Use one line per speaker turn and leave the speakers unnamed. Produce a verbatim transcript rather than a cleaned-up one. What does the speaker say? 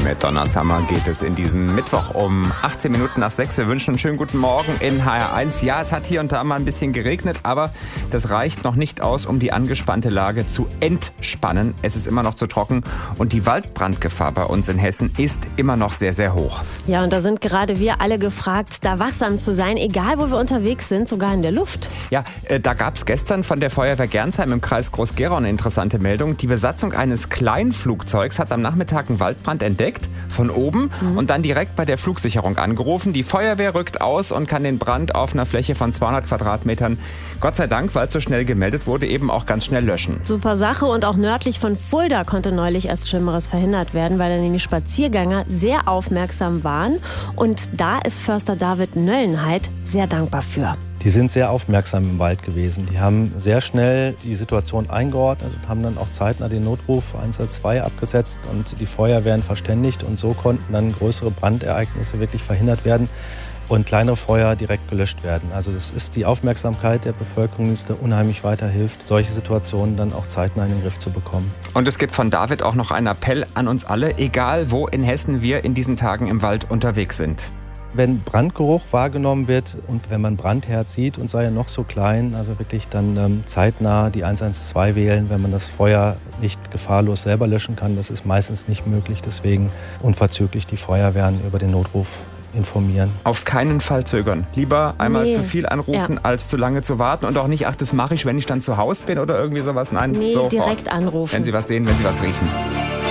Mit Donna Summer geht es in diesen Mittwoch um achtzehn Minuten nach sechs. Wir wünschen einen schönen guten Morgen in H R eins. Ja, es hat hier und da mal ein bisschen geregnet, aber das reicht noch nicht aus, um die angespannte Lage zu entspannen. Es ist immer noch zu trocken und die Waldbrandgefahr bei uns in Hessen ist immer noch sehr, sehr hoch.
Ja, und da sind gerade wir alle gefragt, da wachsam zu sein, egal wo wir unterwegs sind, sogar in der Luft.
Ja, äh, da gab es gestern von der Feuerwehr Gernsheim im Kreis Groß-Gerau eine interessante Meldung. Die Besatzung eines Kleinflugzeugs hat am Nachmittag einen Waldbrand entdeckt, von oben, mhm. und dann direkt bei der Flugsicherung angerufen. Die Feuerwehr rückt aus und kann den Brand auf einer Fläche von zweihundert Quadratmetern, Gott sei Dank, weil es so schnell gemeldet wurde, eben auch ganz schnell löschen.
Super Sache, und auch nördlich von Fulda konnte neulich erst Schlimmeres verhindert werden, weil da nämlich Spaziergänger sehr aufmerksam waren, und da ist Förster David Nöllenheit sehr dankbar für.
Die sind sehr aufmerksam im Wald gewesen. Die haben sehr schnell die Situation eingeordnet und haben dann auch zeitnah den Notruf eins eins zwei abgesetzt und die Feuerwehren verständigt, und so konnten dann größere Brandereignisse wirklich verhindert werden und kleinere Feuer direkt gelöscht werden. Also das ist die Aufmerksamkeit der Bevölkerung, die uns da unheimlich weiterhilft, solche Situationen dann auch zeitnah in den Griff zu bekommen.
Und es gibt von David auch noch einen Appell an uns alle, egal wo in Hessen wir in diesen Tagen im Wald unterwegs sind.
Wenn Brandgeruch wahrgenommen wird und wenn man Brandherd sieht und sei er noch so klein, also wirklich dann ähm, zeitnah die eins eins zwei wählen, wenn man das Feuer nicht gefahrlos selber löschen kann. Das ist meistens nicht möglich, deswegen unverzüglich die Feuerwehren über den Notruf informieren.
Auf keinen Fall zögern. Lieber einmal
Nee.
zu viel anrufen, ja. als zu lange zu warten, und auch nicht, ach, das mache ich, wenn ich dann zu Hause bin oder irgendwie sowas. Nein,
Nee,
sofort.
direkt anrufen.
Wenn Sie was sehen, wenn Sie was riechen.